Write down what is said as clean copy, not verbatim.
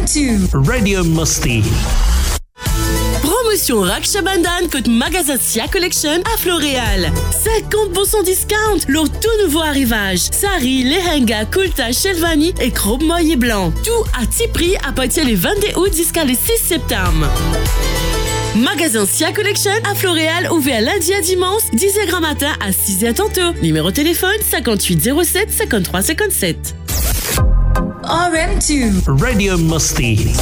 RM2 Radio Musty. Promotion Raksha Bandhan contre magasin Sia Collection à Floréal. 50% discount, leur tout nouveau arrivage. Sari, lehenga, kulta, shelvani et robe moyen blanc. Tout à petit prix à partir du 22 août jusqu'à le 6 septembre. Magasin Sia Collection à Floréal, ouvert lundi à dimanche, 10h matin à 6h tantôt. Numéro de téléphone 58 07 53 57. RM2 Radio Musty.